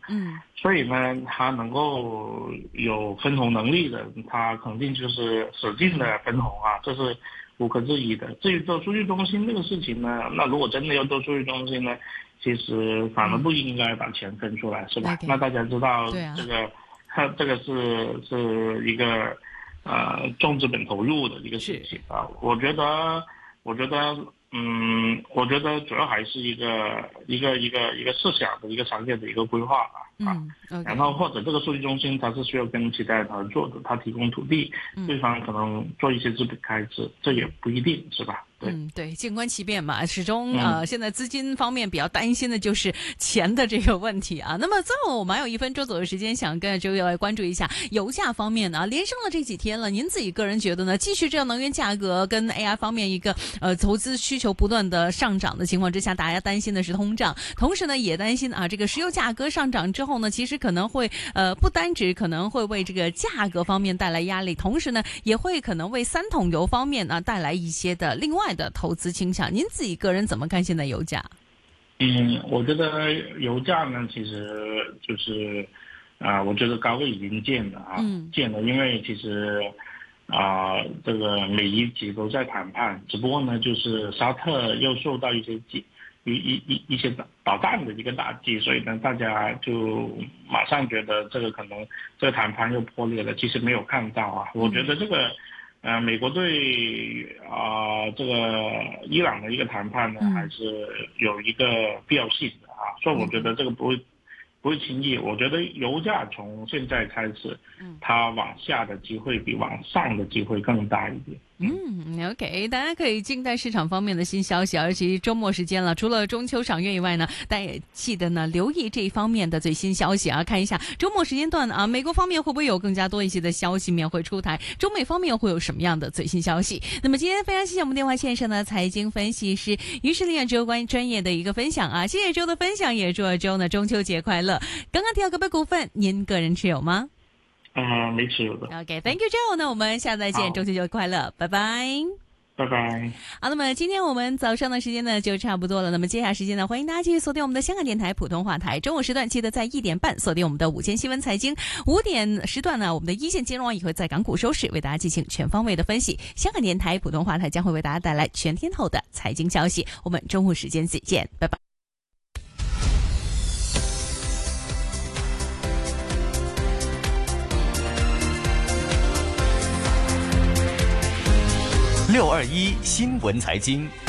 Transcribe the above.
所以呢，他能够有分红能力的，他肯定就是使劲的分红啊，这是无可置疑的。至于做数据中心这个事情呢，那如果真的要做数据中心呢，其实反而不应该把钱分出来，是吧？那大家知道这个，这个是一个重资本投入的一个事情啊。我觉得主要还是一个设想的一个长远的一个规划吧。然后或者这个数据中心它是需要跟其他人合作的，它提供土地，对方可能做一些资本开支，这也不一定，是吧？ 对，静观其变嘛，始终现在资金方面比较担心的就是钱的这个问题啊。那么最后我们还有1分钟左右时间，想跟周来关注一下油价方面呢，连升了这几天了，您自己个人觉得呢？继续这样能源价格跟 AI 方面一个投资需求不断的上涨的情况之下，大家担心的是通胀，同时呢也担心这个石油价格上涨之后呢，其实可能会不单只可能会为这个价格方面带来压力，同时呢也会可能为3桶油方面呢带来一些的另外的投资倾向。您自己个人怎么看现在油价？ 我觉得油价呢，其实就是我觉得高位已经见了见了，因为其实这个每一级都在谈判，只不过呢，就是沙特又受到一些导弹的一个打击，所以呢，大家就马上觉得这个可能这个谈判又破裂了。其实没有看到我觉得这个美国对这个伊朗的一个谈判呢，还是有一个必要性的所以我觉得这个不会轻易。我觉得油价从现在开始，它往下的机会比往上的机会更大一点。 OK， 大家可以静待市场方面的新消息，而且周末时间了，除了中秋赏月以外呢，大家也记得呢留意这一方面的最新消息看一下周末时间段美国方面会不会有更加多一些的消息面会出台，中美方面又会有什么样的最新消息。那么今天非常谢谢我们电话线上的财经分析师于是利周关于专业的一个分享谢谢周的分享，也祝周呢中秋节快乐。刚刚提到个别股份，您个人持有吗？ 没持有的。 OK，Thank you Joe， 那我们下次再见，中秋节快乐，拜拜。 拜拜。 好，那么今天我们早上的时间呢就差不多了，那么接下来时间呢，欢迎大家继续锁定我们的香港电台普通话台，中午时段记得在1点半锁定我们的午间新闻财经，5点时段呢，我们的一线金融网也会在港股收市为大家进行全方位的分析，香港电台普通话台将会为大家带来全天候的财经消息，我们中午时间再见，拜拜。 621新闻财经。